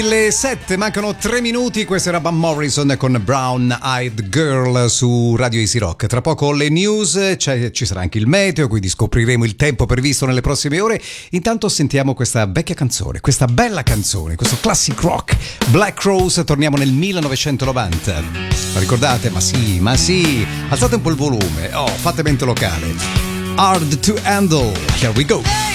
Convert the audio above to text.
Le 7, mancano 3 minuti, questa era Van Morrison con Brown Eyed Girl su Radio Easy Rock. Tra poco le news, ci sarà anche il meteo, quindi scopriremo il tempo previsto nelle prossime ore. Intanto sentiamo questa vecchia canzone, questa bella canzone, questo classic rock, Black Rose, torniamo nel 1990. La ricordate? Ma sì, alzate un po' il volume, fate mente locale. Hard to Handle, here we go.